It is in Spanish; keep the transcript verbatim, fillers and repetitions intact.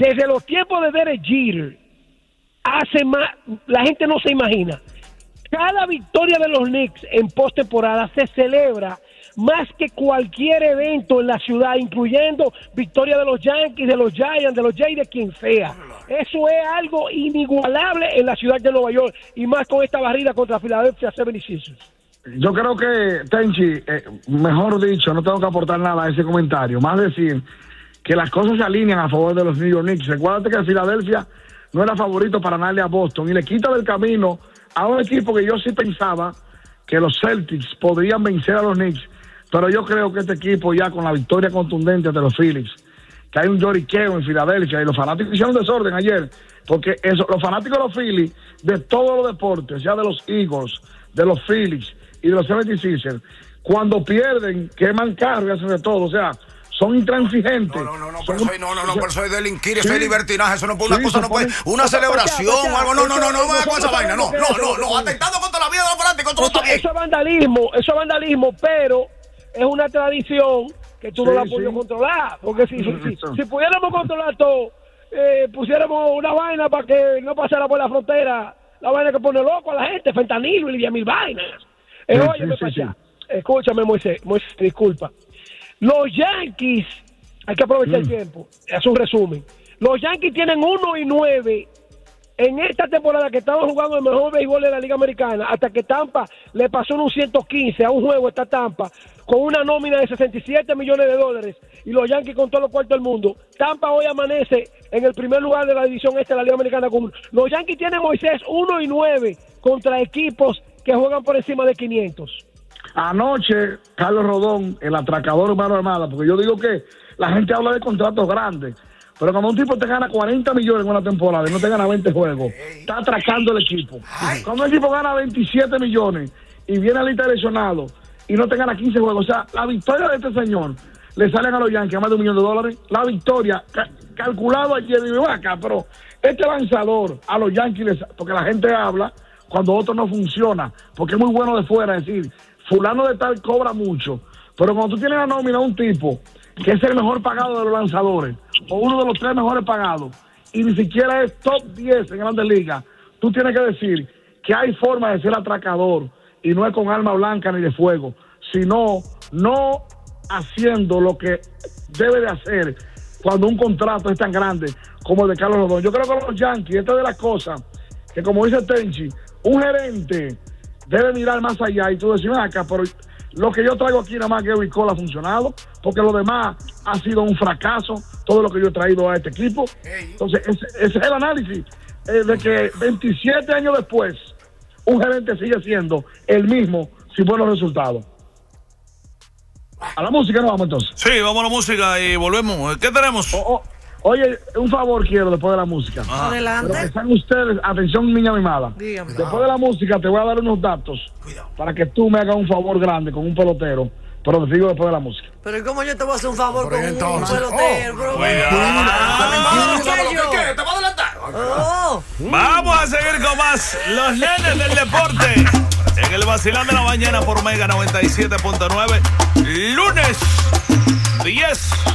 Desde los tiempos de Derek Jeter, hace más, la gente no se imagina. Cada victoria de los Knicks en postemporada se celebra más que cualquier evento en la ciudad, incluyendo victoria de los Yankees, de los Giants, de los Jays, de quien sea. Eso es algo inigualable en la ciudad de Nueva York, y más con esta barrida contra Philadelphia setenta y seis ers. Yo creo que, Tenchi, eh, mejor dicho, no tengo que aportar nada a ese comentario, más decir que las cosas se alinean a favor de los New York Knicks. Recuérdate que Filadelfia no era favorito para ganarle a Boston y le quita del camino a un equipo que yo sí pensaba que los Celtics podrían vencer a los Knicks, pero yo creo que este equipo ya con la victoria contundente de los Phillies, que hay un lloriqueo en Filadelfia y los fanáticos hicieron desorden ayer, porque eso, los fanáticos de los Phillies, de todos los deportes, ya de los Eagles, de los Phillies y de los setenta y seis ers, cuando pierden, queman carros y hacen de todo, o sea, son intransigentes. No, no, no, no, son, pero soy, no, no, no, pero soy delinquir, eso sí, es libertinaje, eso no puede, una sí, cosa no puede, una celebración o algo, no, no, no, no, no, con esa vaina, no, no, no, no, atentando contra la vida de los fanáticos, todo está bien. Eso es vandalismo, eso es vandalismo, pero es una tradición que tú no Sí, la has podido sí. controlar, porque si, si, si, si pudiéramos controlar todo, eh, pusiéramos una vaina para que no pasara por la frontera, la vaina que pone loco a la gente, fentanilo y diez mil vainas. Eh, Sí, óyeme, sí, sí, Pachá, escúchame, Moisés, Moisés, disculpa. Los Yankees, hay que aprovechar Mm. el tiempo, es un resumen. Los Yankees tienen uno y nueve en esta temporada que estaban jugando el mejor béisbol de la Liga Americana, hasta que Tampa le pasó en un ciento quince a un juego esta Tampa, con una nómina de sesenta y siete millones de dólares, y los Yankees con todos los cuartos del mundo. Tampa hoy amanece en el primer lugar de la división este de la Liga Americana. Con los Yankees tienen, Moisés, uno y nueve contra equipos que juegan por encima de quinientos. Anoche, Carlos Rodón, el atracador humano armada, porque yo digo que la gente habla de contratos grandes, pero cuando un tipo te gana cuarenta millones en una temporada y no te gana veinte juegos, está atracando el equipo. Cuando el equipo gana veintisiete millones y viene al internacional y no te gana quince juegos, o sea, la victoria de este señor le salen a los Yankees a más de un millón de dólares. La victoria, ca calculado ayer, digo, acá, pero este lanzador a los Yankees, les, porque la gente habla cuando otro no funciona, porque es muy bueno de fuera decir, fulano de tal cobra mucho, pero cuando tú tienes la nómina a un tipo que es el mejor pagado de los lanzadores, o uno de los tres mejores pagados, y ni siquiera es top diez en Grandes Ligas, tú tienes que decir que hay forma de ser atracador, y no es con arma blanca ni de fuego, sino no haciendo lo que debe de hacer cuando un contrato es tan grande como el de Carlos Rodón. Yo creo que los Yankees, esta es de las cosas que, como dice Tenchi, un gerente debe mirar más allá y tú decir, acá, pero lo que yo traigo aquí nada más que Gary Cole ha funcionado, porque lo demás ha sido un fracaso, todo lo que yo he traído a este equipo. Entonces, ese, ese es el análisis eh, de que veintisiete años después, un gerente sigue siendo el mismo sin buenos resultados. A la música no vamos entonces. Sí, vamos a la música y volvemos. ¿Qué tenemos? Oh, oh, oye, un favor quiero después de la música. Ah. Adelante. Pero están ustedes, atención niña mimada. Dígame. Después de la música te voy a dar unos datos Cuidado. para que tú me hagas un favor grande con un pelotero, pero te digo después de la música. Pero ¿y cómo yo te voy a hacer un favor Pero con un entonces, pelotero? oh, bro? cuidado. Ah, ¿Qué? ¿Te va a adelantar? Oh. Vamos a seguir con más Los Nenes del Deporte en el Vacilón de la Mañana por Mega noventa y siete punto nueve. Lunes diez